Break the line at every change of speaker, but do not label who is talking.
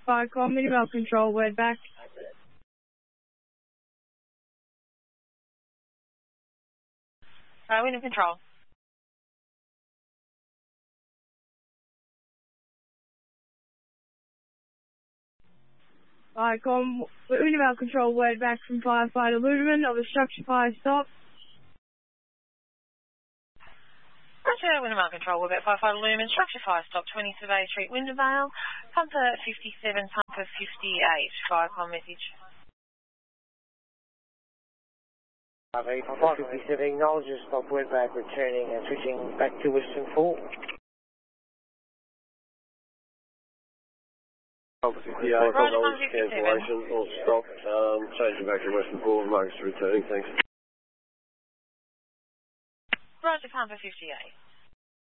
Firecom, minimal control, word back.
Wind and control.
Firecom, minimal control, word back from firefighter Ludeman of a structure fire stop.
Roger, Windermere Control, we're about firefighter Lumen, structure fire stop, 20 Survey Street, Windervale, pumper 57, pumper 58, Firecom message.
Pumper 57, acknowledges stop, word back, returning and switching back to Western 4.
Pumper 58,
Roger, pumper 57.
cancellation, all stop, changing back to Western 4, markers returning, thanks.
Roger, pumper 58.